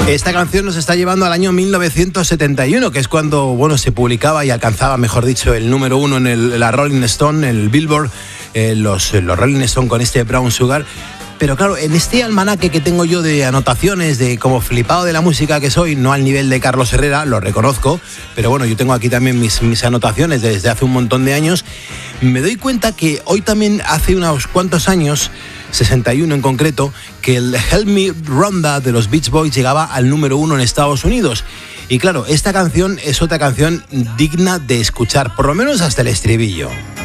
Esta canción nos está llevando al año 1971, que es cuando, se publicaba y alcanzaba, mejor dicho, el número 1 en la Rolling Stone, el Billboard, los Rolling Stone con este Brown Sugar. Pero claro, en este almanaque que tengo yo de anotaciones, de como flipado de la música que soy, no al nivel de Carlos Herrera, lo reconozco, pero bueno, yo tengo aquí también mis anotaciones desde hace un montón de años. Me doy cuenta que hoy también, hace unos cuantos años, 61 en concreto, que el Help Me Rhonda de los Beach Boys llegaba al número 1 en Estados Unidos. Y claro, esta canción es otra canción digna de escuchar, por lo menos hasta el estribillo.